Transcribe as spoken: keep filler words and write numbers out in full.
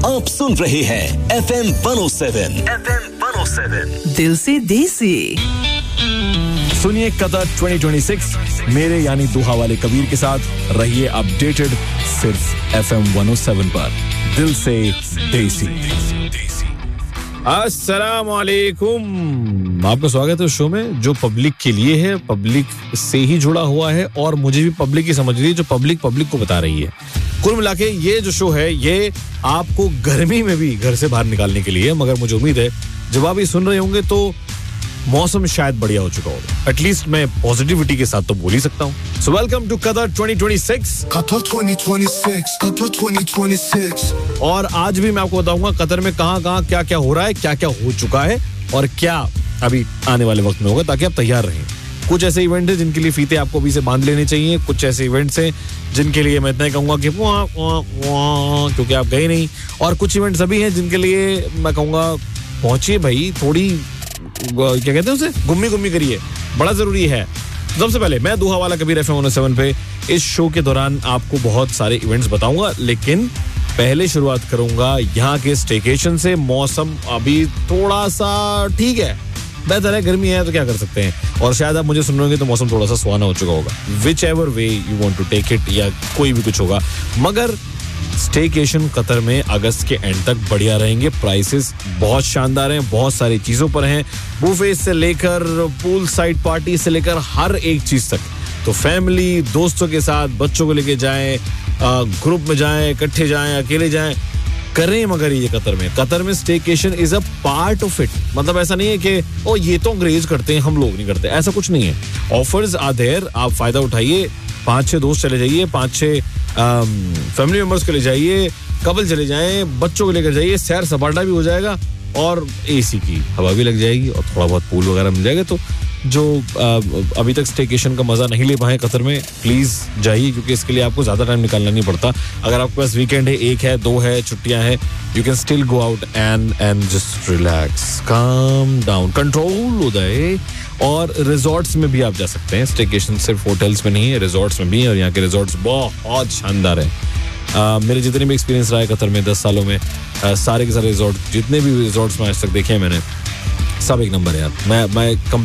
आप सुन रहे हैं F M one O seven F M one O seven दिल से देसी। सुनिए कतर ट्वेंटी ट्वेंटी सिक्स मेरे यानी दोहा वाले कबीर के साथ रहिए अपडेटेड सिर्फ F M one O seven पर। दिल से देसी। अस्सलाम वालेकुम, आपका स्वागत है उस शो में जो पब्लिक के लिए है, पब्लिक से ही जुड़ा हुआ है और मुझे भी पब्लिक ही समझ रही है, जो पब्लिक पब्लिक को बता रही है। कुल मिला के ये जो शो है ये आपको गर्मी में भी घर से बाहर निकालने के लिए है, मगर मुझे उम्मीद है जब आप ये सुन रहे होंगे तो मौसम शायद बढ़िया हो चुका होगा। एटलीस्ट मैं पॉजिटिविटी के साथ तो बोल ही सकता हूँ। So welcome to Qatar twenty twenty six. Qatar twenty twenty six, Qatar twenty twenty six. और आज भी मैं आपको बताऊंगा कतर में कहाँ कहाँ क्या क्या हो रहा है, क्या क्या हो चुका है और क्या अभी आने वाले वक्त में होगा, ताकि आप तैयार रहें। कुछ ऐसे इवेंट है जिनके लिए फीते आपको अभी से बांध लेने चाहिए, कुछ ऐसे इवेंट्स हैं जिनके लिए मैं इतना ही कहूंगा कि वाह वाह वाह क्योंकि आप गए नहीं, और कुछ इवेंट्स अभी हैं जिनके लिए मैं कहूंगा पहुंचिए भाई, थोड़ी क्या कहते हैं उसे, गुम्मी गुम्मी करिए, बड़ा जरूरी है। सबसे पहले मैं दोहा वाला Kabir F M one O seven पे इस शो के दौरान आपको बहुत सारे इवेंट्स बताऊंगा, लेकिन पहले शुरुआत करूंगा यहाँ के स्टेकेशन से। मौसम अभी थोड़ा सा ठीक है, बेहतर है, गर्मी है तो क्या कर सकते हैं, और शायद आप मुझे सुन रहे होंगे तो मौसम थोड़ा सा सुहाना हो चुका होगा। Which ever way you want to take it, या कोई भी कुछ होगा, मगर स्टेकेशन कतर में अगस्त के एंड तक बढ़िया रहेंगे। प्राइसेस बहुत शानदार हैं, बहुत सारी चीजों पर हैं, बुफे से लेकर पूल साइड पार्टी से लेकर हर एक चीज तक। तो फैमिली, दोस्तों के साथ, बच्चों को लेके जाएं, ग्रुप में जाएं, इकट्ठे जाएं, अकेले जाएं, करें। मगर ये कतर में कतर में staycation is a part of it. मतलब ऐसा नहीं है कि ओ ये तो अंग्रेज करते हैं हम लोग नहीं करते, ऐसा कुछ नहीं है। ऑफर्स आर देयर, आप फायदा उठाइए। पांच छह दोस्त चले जाइए, पांच छह फैमिली मेंबर्स के ले जाइए, कपल चले जाएं, बच्चों को लेकर जाइए, सैर सपाटा भी हो जाएगा और एसी की हवा भी लग जाएगी और थोड़ा बहुत पूल वगैरह मिल जाएगा। तो जो आ, अभी तक स्टेकेशन का मजा नहीं ले पाए कतर में, प्लीज जाइए, क्योंकि इसके लिए आपको ज्यादा टाइम निकालना नहीं पड़ता। अगर आपके पास वीकेंड है, एक है, दो है, छुट्टियां हैं, you can still go out and and just relax, calm down, control उदय। और रिजॉर्ट्स में भी आप जा सकते हैं। स्टेकेशन सिर्फ होटल्स में नहीं है, रिजॉर्ट्स में भी है, और यहाँ के रिजॉर्ट्स बहुत शानदार है। Uh, मेरे जितने भी एक्सपीरियंस रहा है कतर में दस सालों में, uh, सारे के सारे रिजॉर्ट, जितने भी रिजॉर्ट्स में आज तक देखे हैं मैंने, सब एक नंबर है यार। मैं मैं